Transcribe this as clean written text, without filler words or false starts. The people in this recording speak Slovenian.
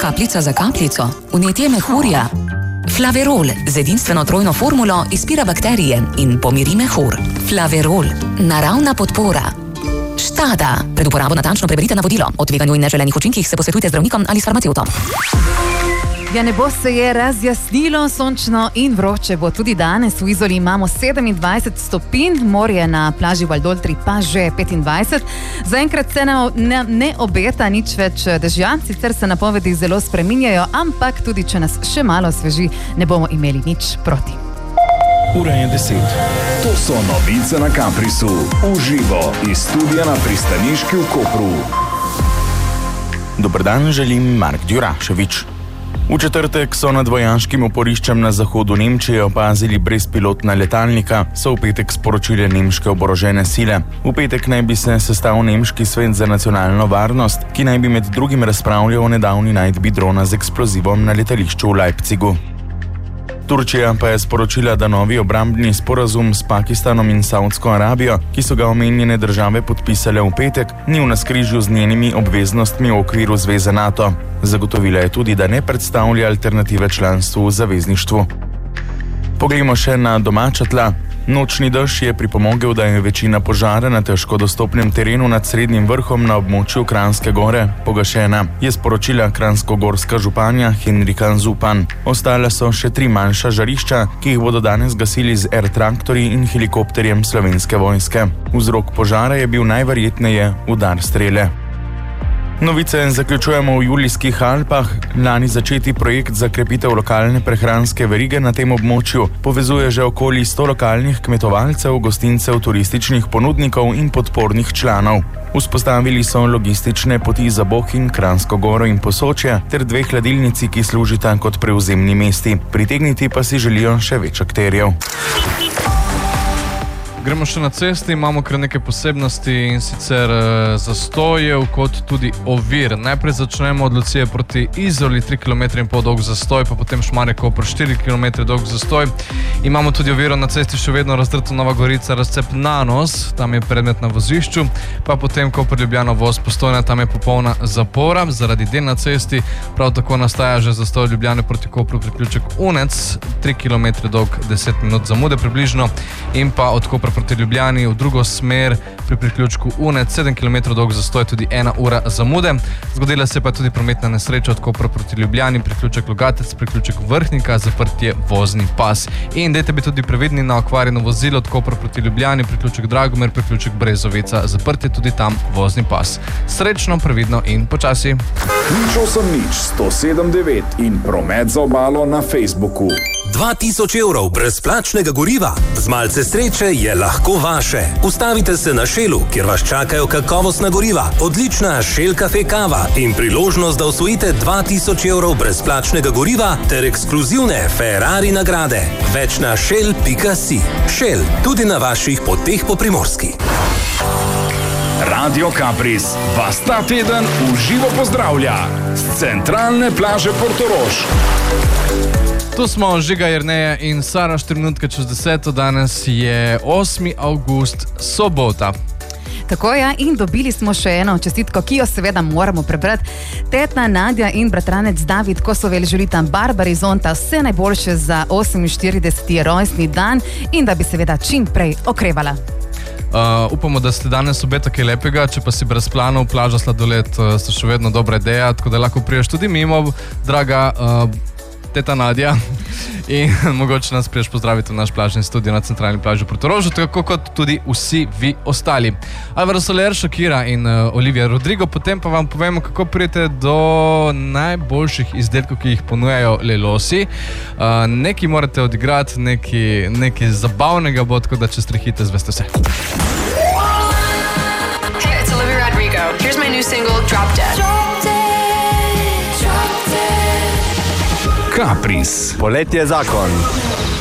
kapljica za kapljico, vnetje mehurja. Flaverol z edinstveno trojno formulo izpira bakterije in pomiri mehur. Flaverol, naravna podpora. Štada. Pred uporabo natančno preberite navodilo. O tveganju in neželenih učinkih se posvetujte z zdravnikom ali s farmacevtom. Ja, nebo se je razjasnilo, sončno in vroče bo tudi danes. V Izoli imamo 27 stopinj, morje na plaži Valdoltri pa že 25. Zaenkrat se nam ne obeta nič več dežja, sicer se napovedi zelo spreminjajo, ampak tudi če nas še malo sveži, ne bomo imeli nič proti. Ura je 10. To so novice na Caprisu. Uživo iz studia na pristaniški v Kopru. Dober dan, želim Mark Djuraševič. V četrtek so nad vojaškim oporiščem na zahodu Nemčije opazili brezpilotna letalnika, so v petek sporočile nemške oborožene sile. V petek naj bi se sestal nemški svet za nacionalno varnost, ki naj bi med drugim razpravljal o nedavni najdbi drona z eksplozivom na letališču v Leipzigu. Turčija pa je sporočila, da novi obrambni sporazum s Pakistanom in Saudsko Arabijo, ki so ga omenjene države podpisale v petek, ni v navskrižju z njenimi obveznostmi v okviru zveze NATO. Zagotovila je tudi, da ne predstavlja alternative članstvu v zavezništvu. Poglejmo še na domača tla. Nočni dež je pripomogel, da je večina požara na težko dostopnem terenu nad Srednjim vrhom na območju Kranjske gore pogašena, je sporočila kranjskogorska županja Henrika Zupan. Ostale so še 3 manjša žarišča, ki jih bodo danes gasili z air-traktorji in helikopterjem Slovenske vojske. Vzrok požara je bil najverjetneje udar strele. Novice zaključujemo v Julijskih Alpah. Lani začeti projekt za krepitev lokalne prehranske verige na tem območju povezuje že okoli 100 lokalnih kmetovalcev, gostincev, turističnih ponudnikov in podpornih članov. Vzpostavili so logistične poti za Bohinj, Kranjsko goro in Posočje ter 2 hladilnici, ki služita kot prevzemni mesti. Pritegniti pa si želijo še več akterjev. Gremo še na cesti, imamo kar nekaj posebnosti in sicer zastojev kot tudi ovir. Najprej začnemo od Lucije proti Izoli, 3,5 km dolg zastoj, pa potem Šmarje-Koper, 4 km dolg zastoj. Imamo tudi oviro na cesti še vedno Razdrto Nova Gorica, razcep Nanos, tam je predmet na vozišču, pa potem Koper-Ljubljana voz Postojna, tam je popolna zapora zaradi del na cesti. Prav tako nastaja že zastoj Ljubljane proti Kopru, priključek Unec, 3 km dolg, 10 minut zamude približno, in pa od Kopra proti Ljubljani v drugo smer pri priključku Unec, 7 km dolg zastoj, tudi 1 ura zamude. Zgodila se pa tudi prometna nesreča od Kopra proti Ljubljani, priključek Logatec, priključek Vrhnika, zaprt je vozni pas. In dajte biti tudi previdni na okvarjeno vozilo od Kopra proti Ljubljani, priključek Dragomer, priključek Brezovica, zaprt je tudi tam vozni pas. Srečno, previdno in počasi. Nič 107.9 in promet za obalo na Facebooku. 2000 evrov brezplačnega goriva. Z malce sreče je lahko vaše. Ustavite se na Shellu, kjer vas čakajo kakovostna goriva, odlična Shell Cafe kava in priložnost, da osvojite 2000 evrov brezplačnega goriva ter ekskluzivne Ferrari nagrade. Več na shell.si. Shell, tudi na vaših poteh po Primorski. Radio Capris vas ta teden v živo pozdravlja z centralne plaže Portorož. Tu smo Žiga Jerneja in Sara, 4 minutke čez 10. Danes je 8. avgust, sobota. Tako je, in dobili smo še eno čestitko, ki jo seveda moramo prebrati. Teta Nadja in bratranec David Kosovel želita Barbari Zonta vse najboljše za 48. rojstni dan in da bi seveda čim prej okrevala. Upamo, da ste danes obeta kaj lepega, če pa si brez planov, plaža, sladoled so še vedno dobra ideja, tako da lahko priješ tudi mimo, draga teta Nadja, in mogoče nas priješ pozdraviti v naš plažni studio na centralni plaži v Portorožu, tako kot tudi vsi vi ostali. Alvaro Soler, Shakira in Olivia Rodrigo, potem pa vam povemo, kako prijete do najboljših izdelkov, ki jih ponujajo Lelosi. Nekaj morate odigrati, nekaj zabavnega bo, tako da če strihite, zveste vse. Hey, it's Olivia Rodrigo. Here's my new single, Drop Dead. Capris. Poletje zakon.